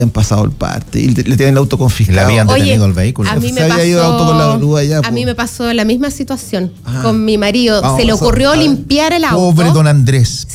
han pasado el parte y le tienen el auto confiscado. Le habían Oye, detenido el vehículo. a mí Se había ido el auto con la grúa ya, a mí me pasó la misma situación Ah. con mi marido. Vamos Se le a- ocurrió a ver. limpiar el auto. Pobre don Andrés.